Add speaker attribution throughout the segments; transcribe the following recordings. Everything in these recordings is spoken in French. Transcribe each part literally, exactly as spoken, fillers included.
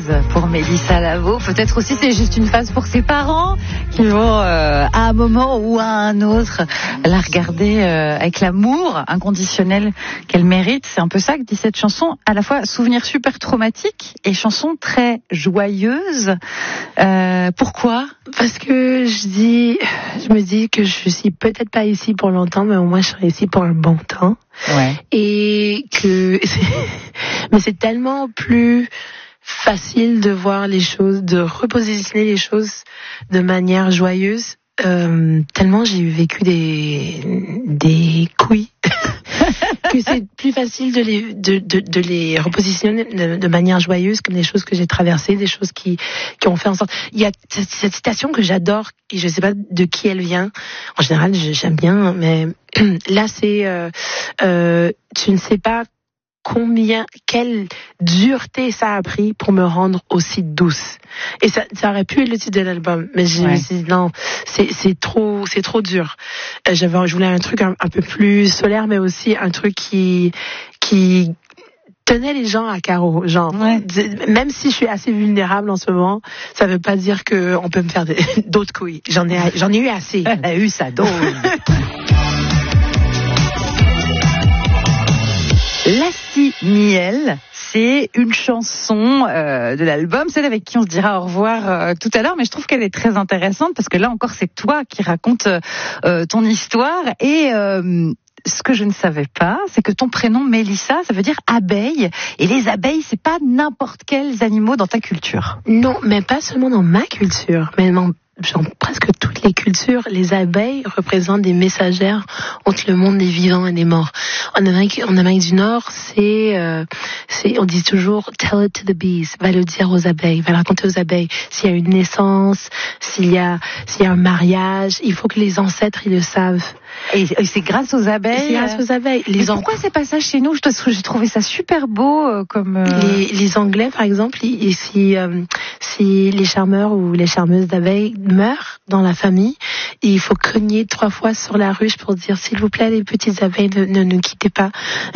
Speaker 1: pour Mélissa Lavo. Peut-être aussi c'est juste une phase pour ses parents qui vont euh, à un moment ou à un autre la regarder euh, avec l'amour inconditionnel qu'elle mérite. C'est un peu ça que dit cette chanson, à la fois souvenir super traumatique et chanson très joyeuse. Euh, pourquoi ?
Speaker 2: Parce que je dis, je me dis que je suis peut-être pas ici pour longtemps, mais au moins je serai ici pour un bon temps.
Speaker 1: Ouais.
Speaker 2: Et que, c'est, mais c'est tellement plus facile de voir les choses, de repositionner les choses de manière joyeuse. Euh, tellement j'ai vécu des des couilles que c'est plus facile de les de de, de les repositionner de, de manière joyeuse, comme des choses que j'ai traversées, des choses qui qui ont fait en sorte. Il y a cette, cette citation que j'adore et je sais pas de qui elle vient. En général, j'aime bien, mais là c'est euh, euh, tu ne sais pas combien, quelle dureté ça a pris pour me rendre aussi douce. Et ça, ça aurait pu être le titre de l'album, mais je me suis dit non, c'est, c'est trop, c'est trop dur. J'avais, je voulais un truc un, un peu plus solaire, mais aussi un truc qui, qui tenait les gens à carreau. Genre, ouais. Même si je suis assez vulnérable en ce moment, ça veut pas dire que on peut me faire des, d'autres couilles. J'en ai, j'en ai eu assez.
Speaker 1: Elle a eu sa dose. Lassie Miel, c'est une chanson euh, de l'album, celle avec qui on se dira au revoir euh, tout à l'heure, mais je trouve qu'elle est très intéressante parce que là encore c'est toi qui racontes euh, ton histoire et euh, ce que je ne savais pas, c'est que ton prénom Mélissa, ça veut dire abeille, et les abeilles c'est pas n'importe quels animaux dans ta culture.
Speaker 2: Non, mais pas seulement dans ma culture, mais dans genre presque toutes les cultures, les abeilles représentent des messagères entre le monde des vivants et des morts. En Amérique, en Amérique du Nord, c'est, euh, c'est, on dit toujours tell it to the bees, va le dire aux abeilles, va le raconter aux abeilles. S'il y a une naissance, s'il y a, s'il y a un mariage, il faut que les ancêtres ils le savent.
Speaker 1: Et c'est grâce aux abeilles.
Speaker 2: C'est grâce aux abeilles. Les
Speaker 1: Mais pourquoi c'est pas ça chez nous ? Parce que j'ai trouvé ça super beau, euh, comme. Euh...
Speaker 2: Les, les Anglais, par exemple, ils, si euh, si les charmeurs ou les charmeuses d'abeilles meurent dans la famille, il faut cogner trois fois sur la ruche pour dire s'il vous plaît, les petites abeilles, ne ne, ne quittez pas.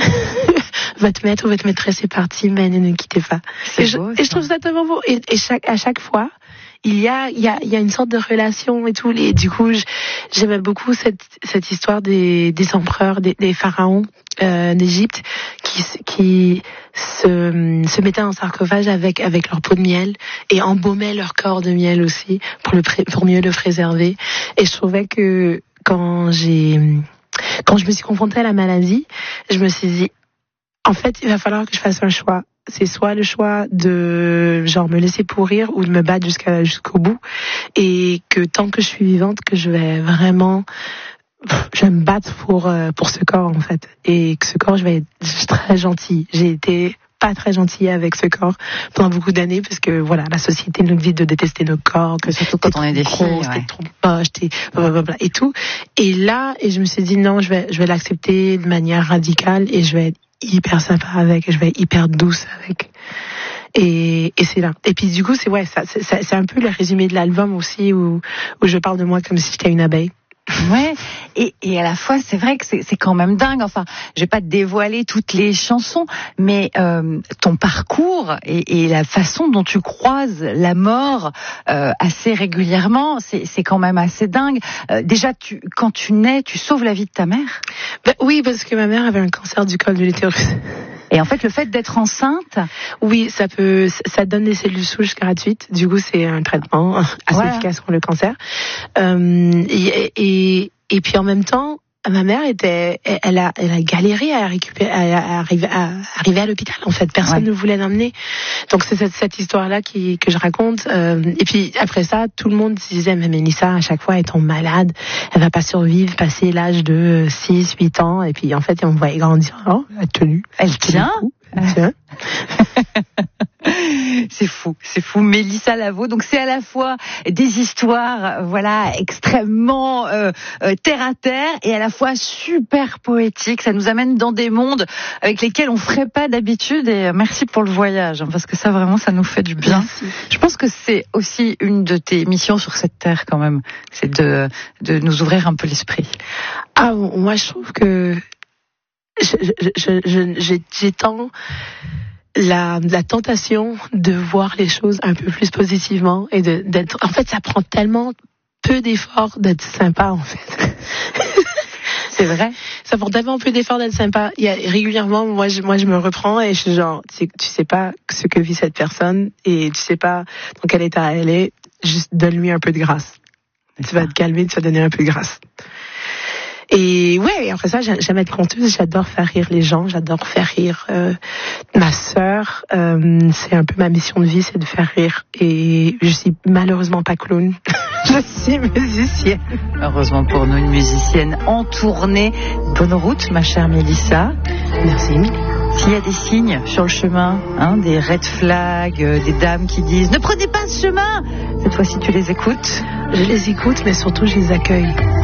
Speaker 2: Votre maître ou votre maîtresse est partie, mais ne ne quittez pas.
Speaker 1: C'est
Speaker 2: et,
Speaker 1: beau,
Speaker 2: je, et je trouve ça tellement beau. Et, et chaque à chaque fois. Il y a, il y a, il y a une sorte de relation et tout. Et du coup, j'aimais beaucoup cette, cette histoire des, des empereurs, des, des pharaons euh, d'Égypte qui, qui se, se mettaient en sarcophage avec, avec leur peau de miel et embaumaient leur corps de miel aussi pour le, pour mieux le préserver. Et je trouvais que quand j'ai, quand je me suis confrontée à la maladie, je me suis dit, en fait, il va falloir que je fasse un choix. C'est soit le choix de genre me laisser pourrir ou de me battre jusqu'à jusqu'au bout, et que tant que je suis vivante, que je vais vraiment je vais me battre pour pour ce corps en fait, et que ce corps je vais être très gentille. J'ai été pas très gentille avec ce corps pendant beaucoup d'années parce que voilà, la société nous dit de détester nos corps, que
Speaker 1: surtout quand on est des filles,
Speaker 2: ouais. T'es trop poche, t'es blablabla et tout. Et là, et je me suis dit non, je vais je vais l'accepter de manière radicale et je vais être hyper sympa avec, et je vais être hyper douce avec. Et, et c'est là. Et puis du coup, c'est ouais, ça, c'est, c'est un peu le résumé de l'album aussi, où où je parle de moi comme si j'étais une abeille.
Speaker 1: Ouais, et, et à la fois, c'est vrai que c'est, c'est quand même dingue. Enfin, je vais pas te dévoiler toutes les chansons, mais euh, ton parcours et, et la façon dont tu croises la mort euh, assez régulièrement, c'est, c'est quand même assez dingue. Euh, déjà, tu, quand tu nais, tu sauves la vie de ta mère.
Speaker 2: Ben, oui, parce que ma mère avait un cancer du col de l'utérus.
Speaker 1: Et en fait, le fait d'être enceinte,
Speaker 2: oui, ça peut, ça donne des cellules souches gratuites. Du coup, c'est un traitement assez voilà. efficace contre le cancer. Euh, et, et, et puis en même temps, ma mère était, elle a, elle a galéré à récupérer, à, à arriver, à arriver à l'hôpital. En fait, personne ouais. ne voulait l'emmener. Donc c'est cette, cette histoire-là qui, que je raconte. Euh, et puis après ça, tout le monde se disait, mais Mélissa, à chaque fois, elle tombe malade, elle va pas survivre, passer l'âge de six, huit ans. Et puis en fait, on voit grandir. Oh, elle a tenu.
Speaker 1: Elle tient.
Speaker 2: Elle tient.
Speaker 1: C'est fou, c'est fou. Mélissa Lavo, donc c'est à la fois des histoires, voilà, extrêmement euh, euh, terre à terre, et à la fois super poétiques. Ça nous amène dans des mondes avec lesquels on ferait pas d'habitude. Et merci pour le voyage, hein, parce que ça vraiment, ça nous fait du bien.
Speaker 2: Merci.
Speaker 1: Je pense que c'est aussi une de tes missions sur cette terre, quand même, c'est de de nous ouvrir un peu l'esprit.
Speaker 2: Ah, moi, je trouve que je, je, je, je, j'ai, j'ai tant la, la tentation de voir les choses un peu plus positivement et de, d'être, en fait, ça prend tellement peu d'efforts d'être sympa, en fait.
Speaker 1: C'est vrai.
Speaker 2: Ça prend tellement peu d'efforts d'être sympa. Il y a régulièrement, moi, je, moi, je me reprends et je suis genre, tu sais, tu sais pas ce que vit cette personne et tu sais pas dans quel état elle est. Juste donne-lui un peu de grâce. C'est tu vas ça. Te calmer, tu vas donner un peu de grâce. Et ouais, après ça, j'aime être conteuse, j'adore faire rire les gens, j'adore faire rire euh, ma sœur. Euh, c'est un peu ma mission de vie, c'est de faire rire. Et je suis malheureusement pas clown, je suis musicienne.
Speaker 1: Heureusement pour nous, une musicienne en tournée. Bonne route, ma chère Mélissa.
Speaker 2: Merci.
Speaker 1: S'il y a des signes sur le chemin, hein, des red flags, euh, des dames qui disent « Ne prenez pas ce chemin !» Cette fois-ci, tu les écoutes ?
Speaker 2: Je les écoute, mais surtout, je les accueille.